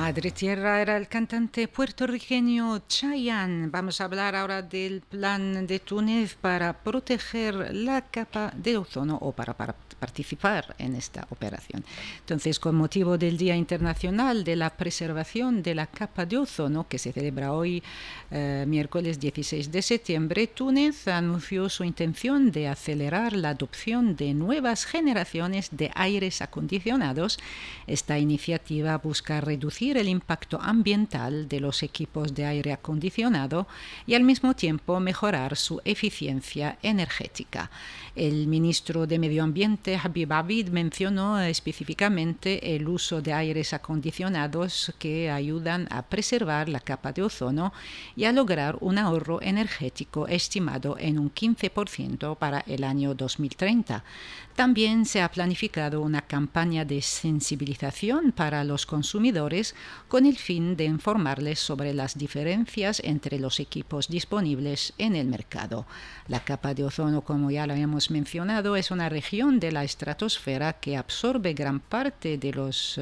Madre Tierra era el cantante puertorriqueño Chayanne. Vamos a hablar ahora del plan de Túnez para proteger la capa de ozono o para participar en esta operación. Entonces, con motivo del Día Internacional de la Preservación de la Capa de Ozono, que se celebra hoy, miércoles 16 de septiembre, Túnez anunció su intención de acelerar la adopción de nuevas generaciones de aires acondicionados. Esta iniciativa busca reducir el impacto ambiental de los equipos de aire acondicionado y al mismo tiempo mejorar su eficiencia energética. El ministro de Medio Ambiente, Habib Abid, mencionó específicamente el uso de aires acondicionados que ayudan a preservar la capa de ozono y a lograr un ahorro energético estimado en un 15% para el año 2030. También se ha planificado una campaña de sensibilización para los consumidores con el fin de informarles sobre las diferencias entre los equipos disponibles en el mercado. La capa de ozono, como ya lo hemos mencionado, es una región de la estratosfera que absorbe gran parte de los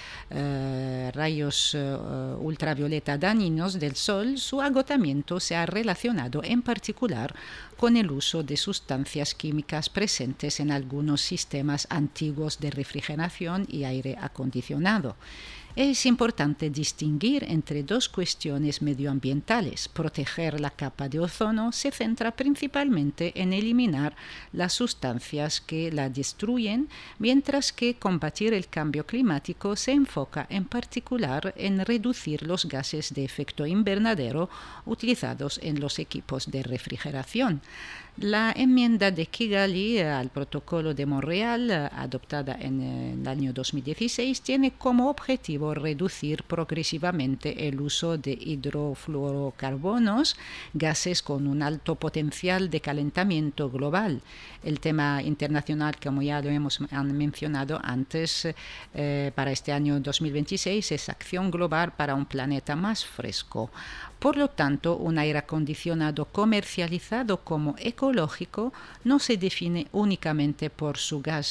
rayos ultravioleta dañinos del Sol. Su agotamiento se ha relacionado en particular con el uso de sustancias químicas presentes en algunos sistemas antiguos de refrigeración y aire acondicionado. Es importante distinguir entre dos cuestiones medioambientales. Proteger la capa de ozono se centra principalmente en eliminar las sustancias que la destruyen, mientras que combatir el cambio climático se enfoca en particular en reducir los gases de efecto invernadero utilizados en los equipos de refrigeración. La enmienda de Kigali al Protocolo de Montreal, adoptada en el año 2016, tiene como objetivo reducir progresivamente el uso de hidrofluorocarbonos, gases con un alto potencial de calentamiento global. El tema internacional, como ya lo hemos mencionado antes, para este año 2026 es Acción Global para un Planeta Más Fresco. Por lo tanto, un aire acondicionado comercializado como ecológico no se define únicamente por su gas